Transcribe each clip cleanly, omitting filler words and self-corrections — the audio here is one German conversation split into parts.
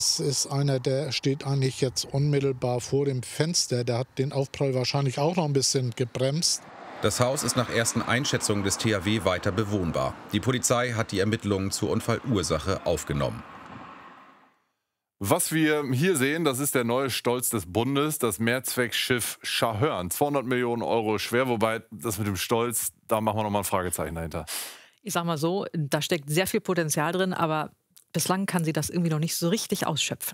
Das ist einer, der steht eigentlich jetzt unmittelbar vor dem Fenster. Der hat den Aufprall wahrscheinlich auch noch ein bisschen gebremst. Das Haus ist nach ersten Einschätzungen des THW weiter bewohnbar. Die Polizei hat die Ermittlungen zur Unfallursache aufgenommen. Was wir hier sehen, das ist der neue Stolz des Bundes, das Mehrzweckschiff Schahörn. 200 Millionen Euro schwer, wobei das mit dem Stolz, da machen wir nochmal ein Fragezeichen dahinter. Ich sag mal so, da steckt sehr viel Potenzial drin, aber bislang kann sie das irgendwie noch nicht so richtig ausschöpfen.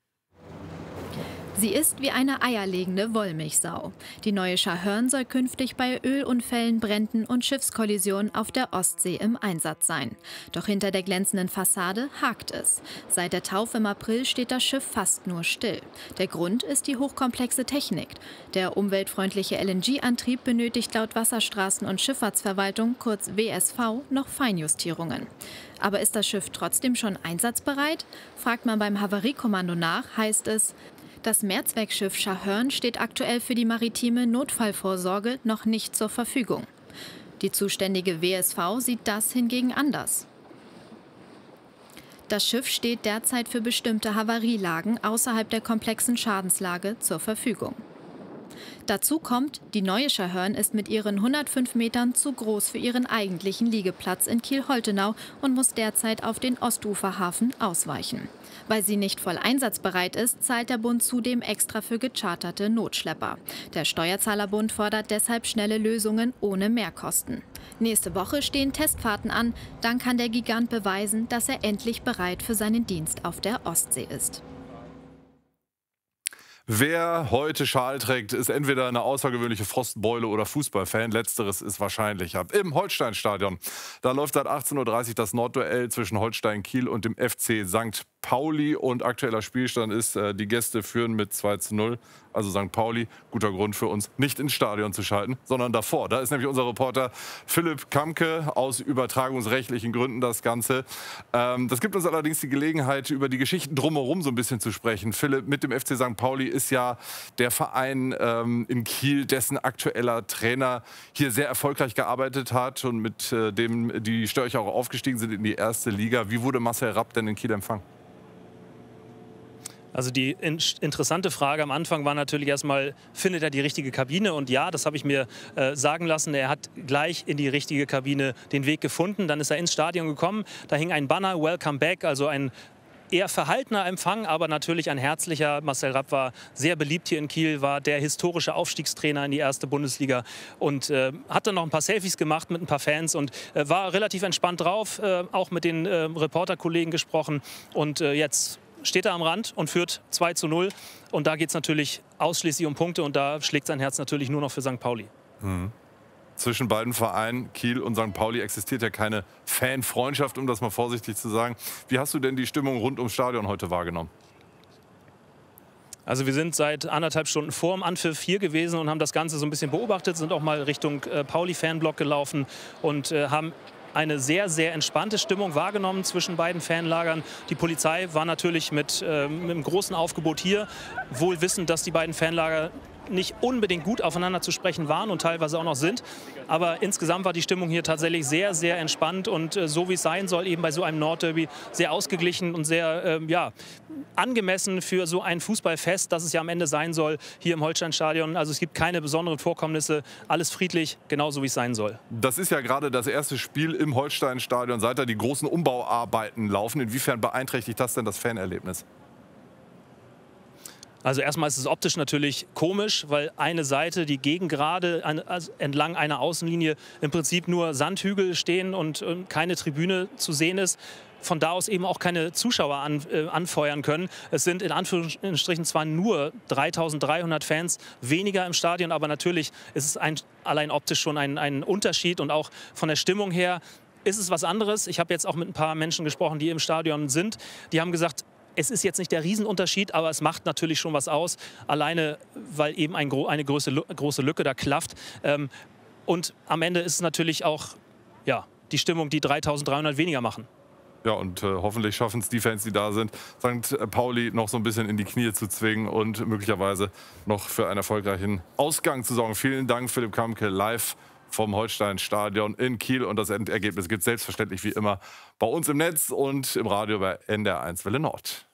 Sie ist wie eine eierlegende Wollmilchsau. Die neue Schahörn soll künftig bei Ölunfällen, Bränden und Schiffskollisionen auf der Ostsee im Einsatz sein. Doch hinter der glänzenden Fassade hakt es. Seit der Taufe im April steht das Schiff fast nur still. Der Grund ist die hochkomplexe Technik. Der umweltfreundliche LNG-Antrieb benötigt laut Wasserstraßen- und Schifffahrtsverwaltung, kurz WSV, noch Feinjustierungen. Aber ist das Schiff trotzdem schon einsatzbereit? Fragt man beim Havariekommando nach, heißt es: Das Mehrzweckschiff Schahörn steht aktuell für die maritime Notfallvorsorge noch nicht zur Verfügung. Die zuständige WSV sieht das hingegen anders. Das Schiff steht derzeit für bestimmte Havarielagen außerhalb der komplexen Schadenslage zur Verfügung. Dazu kommt, die neue Schahörn ist mit ihren 105 Metern zu groß für ihren eigentlichen Liegeplatz in Kiel-Holtenau und muss derzeit auf den Ostuferhafen ausweichen. Weil sie nicht voll einsatzbereit ist, zahlt der Bund zudem extra für gecharterte Notschlepper. Der Steuerzahlerbund fordert deshalb schnelle Lösungen ohne Mehrkosten. Nächste Woche stehen Testfahrten an. Dann kann der Gigant beweisen, dass er endlich bereit für seinen Dienst auf der Ostsee ist. Wer heute Schal trägt, ist entweder eine außergewöhnliche Frostbeule oder Fußballfan. Letzteres ist wahrscheinlicher. Im Holsteinstadion. Da läuft seit 18:30 Uhr das Nordduell zwischen Holstein Kiel und dem FC St. Pauli. Und aktueller Spielstand ist, die Gäste führen mit 2:0. Also St. Pauli, guter Grund für uns, nicht ins Stadion zu schalten, sondern davor. Da ist nämlich unser Reporter Philipp Kamke, aus übertragungsrechtlichen Gründen das Ganze. Das gibt uns allerdings die Gelegenheit, über die Geschichten drumherum so ein bisschen zu sprechen. Philipp, mit dem FC St. Pauli ist ja der Verein in Kiel, dessen aktueller Trainer hier sehr erfolgreich gearbeitet hat und mit dem die Störcher auch aufgestiegen sind in die erste Liga. Wie wurde Marcel Rapp denn in Kiel empfangen? Also die interessante Frage am Anfang war natürlich erstmal, findet er die richtige Kabine? Und ja, das habe ich mir sagen lassen. Er hat gleich in die richtige Kabine den Weg gefunden. Dann ist er ins Stadion gekommen. Da hing ein Banner, Welcome Back, also ein eher verhaltener Empfang, aber natürlich ein herzlicher. Marcel Rapp war sehr beliebt hier in Kiel, war der historische Aufstiegstrainer in die erste Bundesliga und hat dann noch ein paar Selfies gemacht mit ein paar Fans und war relativ entspannt drauf, auch mit den Reporterkollegen gesprochen. Und jetzt steht er am Rand und führt 2:0. Und da geht es natürlich ausschließlich um Punkte und da schlägt sein Herz natürlich nur noch für St. Pauli. Zwischen beiden Vereinen, Kiel und St. Pauli, existiert ja keine Fanfreundschaft, um das mal vorsichtig zu sagen. Wie hast du denn die Stimmung rund ums Stadion heute wahrgenommen? Also wir sind seit 1,5 Stunden vor dem Anpfiff hier gewesen und haben das Ganze so ein bisschen beobachtet, sind auch mal Richtung Pauli-Fanblock gelaufen und haben eine sehr, sehr entspannte Stimmung wahrgenommen zwischen beiden Fanlagern. Die Polizei war natürlich mit einem großen Aufgebot hier, wohl wissend, dass die beiden Fanlager nicht unbedingt gut aufeinander zu sprechen waren und teilweise auch noch sind. Aber insgesamt war die Stimmung hier tatsächlich sehr, sehr entspannt und so wie es sein soll, eben bei so einem Nordderby, sehr ausgeglichen und sehr ja, angemessen für so ein Fußballfest, das es ja am Ende sein soll, hier im Holsteinstadion. Also es gibt keine besonderen Vorkommnisse, alles friedlich, genauso wie es sein soll. Das ist ja gerade das erste Spiel im Holsteinstadion, seit da die großen Umbauarbeiten laufen. Inwiefern beeinträchtigt das denn das Fanerlebnis? Also erstmal ist es optisch natürlich komisch, weil eine Seite, die Gegengrade also entlang einer Außenlinie im Prinzip nur Sandhügel stehen und keine Tribüne zu sehen ist. Von da aus eben auch keine Zuschauer anfeuern können. Es sind in Anführungsstrichen zwar nur 3.300 Fans weniger im Stadion, aber natürlich ist es allein optisch schon ein Unterschied und auch von der Stimmung her ist es was anderes. Ich habe jetzt auch mit ein paar Menschen gesprochen, die im Stadion sind. Die haben gesagt, es ist jetzt nicht der Riesenunterschied, aber es macht natürlich schon was aus. Alleine, weil eben eine große Lücke da klafft. Und am Ende ist es natürlich auch ja, die Stimmung, die 3.300 weniger machen. Ja, und hoffentlich schaffen es die Fans, die da sind, St. Pauli noch so ein bisschen in die Knie zu zwingen und möglicherweise noch für einen erfolgreichen Ausgang zu sorgen. Vielen Dank, Philipp Kamke, live vom Holsteinstadion in Kiel. Und das Endergebnis gibt es selbstverständlich wie immer bei uns im Netz und im Radio bei NDR1 Welle Nord.